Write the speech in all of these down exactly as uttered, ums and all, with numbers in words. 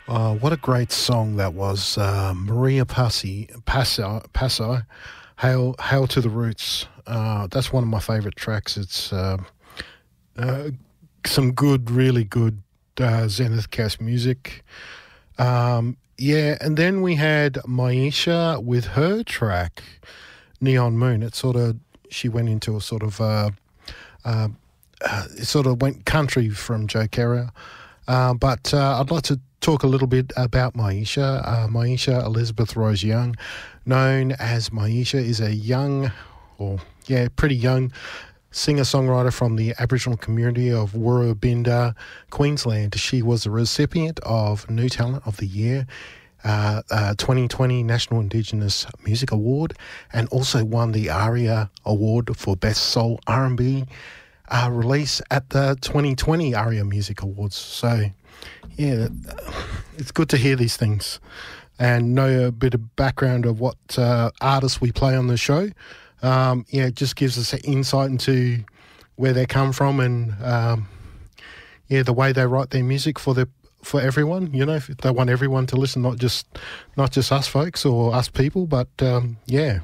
Uh, what a great song that was. Uh, Maria Passi, Passi, Passi, Hail, Hail to the Roots. Uh, that's one of my favourite tracks. It's uh, uh, some good, really good uh, Zenith Cast music. Um, yeah, and then we had Maisha with her track, Neon Moon. It sort of, she went into a sort of, uh, uh, uh, it sort of went country from Joe Carrier. Uh, but uh, I'd like to talk a little bit about Maisha. Uh, Maisha Elizabeth Rose Young, known as Maisha, is a young, or yeah, pretty young singer-songwriter from the Aboriginal community of Woorabinda, Queensland. She was the recipient of New Talent of the Year, uh, uh, twenty twenty National Indigenous Music Award, and also won the ARIA Award for Best Soul R and B uh, release at the twenty twenty ARIA Music Awards. So, yeah, it's good to hear these things and know a bit of background of what uh, artists we play on the show. Um, yeah, it just gives us an insight into where they come from and, um, yeah, the way they write their music for the for everyone. You know, if they want everyone to listen, not just not just us folks or us people, but um, yeah.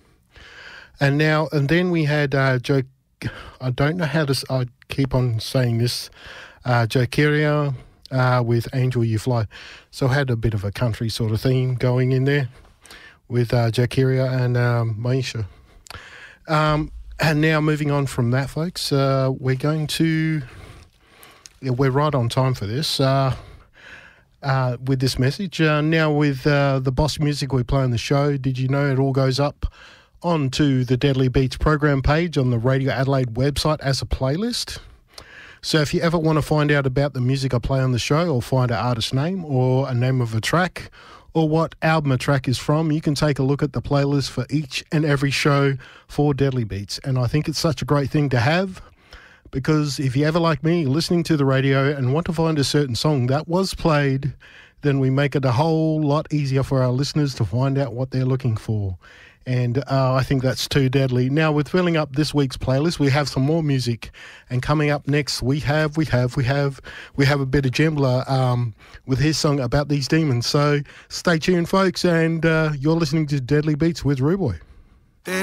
And now and then we had uh, Joe. I don't know how to. I keep on saying this. Uh, Joe Carrier uh, with Angel You Fly. So I had a bit of a country sort of theme going in there with uh, Joe Carrier and um, Maisha. Um, and now moving on from that, folks, uh, we're going to, yeah, we're right on time for this, uh, uh, with this message. Uh, now with uh, the Boss music we play on the show, did you know it all goes up onto the Deadly Beats program page on the Radio Adelaide website as a playlist? So if you ever want to find out about the music I play on the show or find an artist's name or a name of a track or what album a track is from, you can take a look at the playlist for each and every show for Deadly Beats. And I think it's such a great thing to have, because if you ever, like me, listening to the radio and want to find a certain song that was played, then we make it a whole lot easier for our listeners to find out what they're looking for. And uh, I think that's too deadly. Now, with filling up this week's playlist, we have some more music. And coming up next, we have, we have, we have, we have a bit of Jembla um, with his song About These Demons. So stay tuned, folks, and uh, you're listening to Deadly Beats with Ruboy.